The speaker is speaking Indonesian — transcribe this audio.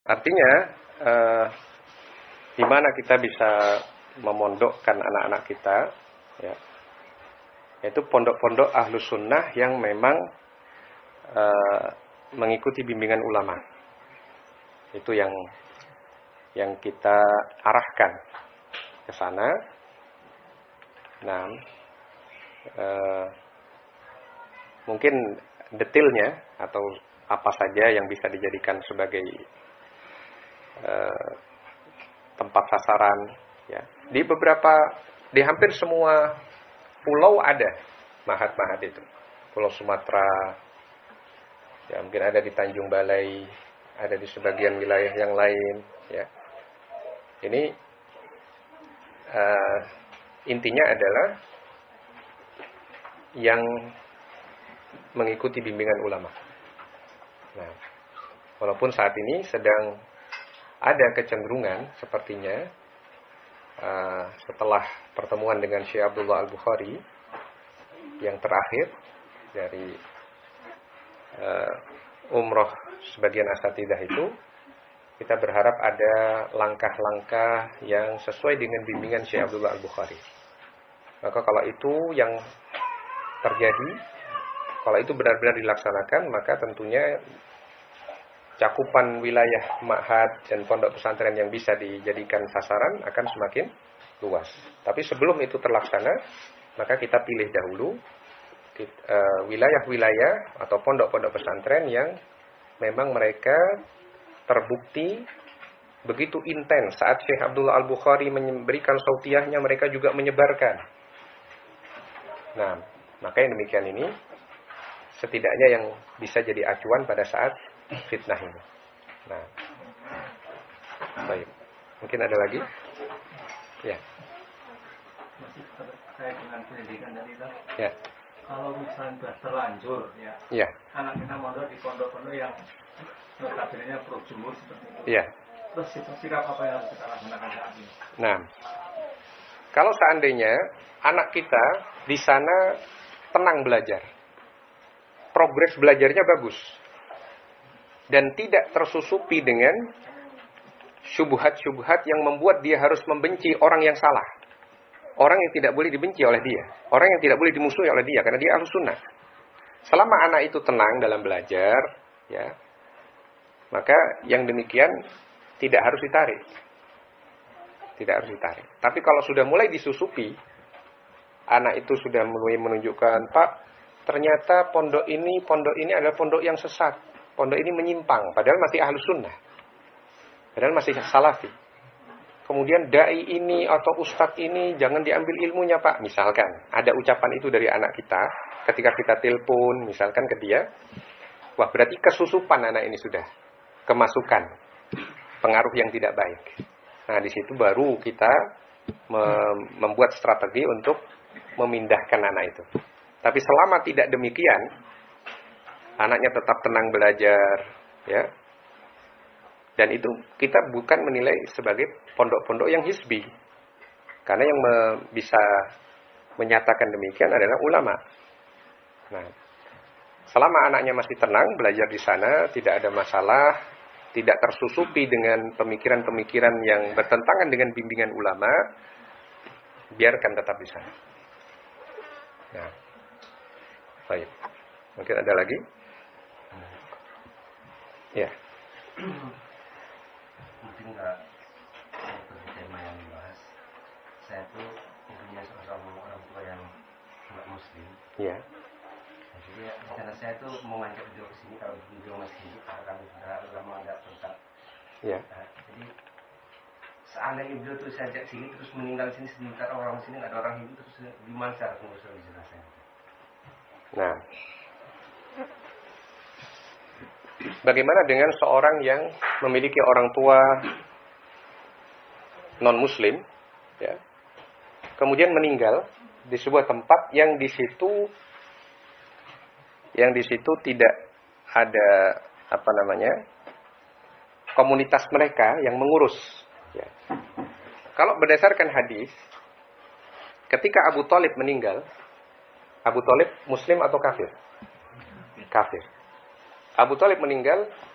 Artinya di mana kita bisa memondokkan anak-anak kita, ya, yaitu pondok-pondok ahlus sunnah yang memang mengikuti bimbingan ulama. Itu yang kita arahkan ke sana. Nah, mungkin detailnya atau apa saja yang bisa dijadikan sebagai tempat sasaran, ya. Di hampir semua pulau ada mahat-mahat itu. Pulau Sumatera, ya, mungkin ada di Tanjung Balai, ada di sebagian wilayah yang lain, ya. Ini intinya adalah yang mengikuti bimbingan ulama. Nah, walaupun saat ini sedang ada kecenderungan sepertinya setelah pertemuan dengan Syekh Abdullah Al-Bukhari yang terakhir dari umroh sebagian asatidah itu, kita berharap ada langkah-langkah yang sesuai dengan bimbingan Syekh Abdullah Al-Bukhari. Maka kalau itu yang terjadi, kalau itu benar-benar dilaksanakan, maka tentunya cakupan wilayah ma'had dan pondok pesantren yang bisa dijadikan sasaran akan semakin luas. Tapi sebelum itu terlaksana, maka kita pilih dahulu wilayah-wilayah atau pondok-pondok pesantren yang memang mereka terbukti begitu intens. Saat Syekh Abdullah Al-Bukhari memberikan sautiyahnya, mereka juga menyebarkan. Nah, maka yang demikian ini setidaknya yang bisa jadi acuan pada saat fitnah ini. Nah, baik. Mungkin ada lagi? Ya. Masih terkait dengan pendidikan tadi, ya. Kalau misalnya sudah terlanjur, ya. Anak kita mondok di pondok-pondok yang notabene pro jumhur seperti itu. Ya. Terus sikap apa yang harus kita laksanakan saat ini? Nah, kalau seandainya anak kita di sana tenang belajar, progres belajarnya bagus, dan tidak tersusupi dengan syubhat-syubhat yang membuat dia harus membenci orang yang salah. Orang yang tidak boleh dibenci oleh dia, orang yang tidak boleh dimusuhi oleh dia, karena dia ahlus sunnah. Selama anak itu tenang dalam belajar, ya, maka yang demikian tidak harus ditarik. Tidak harus ditarik. Tapi kalau sudah mulai disusupi, anak itu sudah mulai menunjukkan, Pak, ternyata pondok ini adalah pondok yang sesat. Pondok ini menyimpang, padahal masih ahlus sunnah, padahal masih salafi. Kemudian dai ini atau ustadz ini jangan diambil ilmunya, Pak. Misalkan ada ucapan itu dari anak kita, ketika kita telepon, misalkan ke dia, wah, berarti kesusupan anak ini sudah kemasukan pengaruh yang tidak baik. Nah, di situ baru kita membuat strategi untuk memindahkan anak itu. Tapi selama tidak demikian, anaknya tetap tenang belajar, ya. Dan itu kita bukan menilai sebagai pondok-pondok yang hizbi. Karena yang bisa menyatakan demikian adalah ulama. Nah, selama anaknya masih tenang belajar di sana, tidak ada masalah, tidak tersusupi dengan pemikiran-pemikiran yang bertentangan dengan bimbingan ulama, biarkan tetap di sana. Nah, baik. Mungkin ada lagi? Ya. Mungkin nggak seperti tema yang dibahas. Saya tuh punya seorang orang tua yang nggak muslim. Ya. Nah, jadi rencana saya tuh mau ngajak beliau ke sini kalau beliau masih hidup, karena kami sudah lama nggak kontak. Ya. Nah, jadi seandainya beliau tuh saya ajak sini terus meninggal sini sementara orang sini nggak ada orang Hindu, terus gimana cara pengurus jelasnya? Nah, bagaimana dengan seorang yang memiliki orang tua non-muslim, ya, kemudian meninggal di sebuah tempat yang di situ tidak ada komunitas mereka yang mengurus. Ya. Kalau berdasarkan hadis, ketika Abu Thalib meninggal, Abu Thalib muslim atau kafir? Kafir. Abu Thalib meninggal,